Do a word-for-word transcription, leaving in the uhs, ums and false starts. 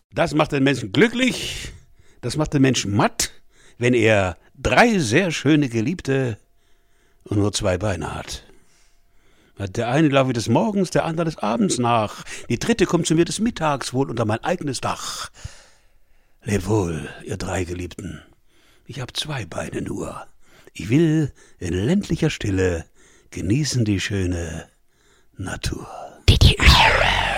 Das macht den Menschen glücklich, das macht den Menschen matt, wenn er drei sehr schöne Geliebte und nur zwei Beine hat. Der eine laufe ich des Morgens, der andere des Abends nach. Die dritte kommt zu mir des Mittags wohl unter mein eigenes Dach. Leb wohl, ihr drei Geliebten. Ich hab zwei Beine nur. Ich will in ländlicher Stille genießen die schöne Natur. Did you hear it?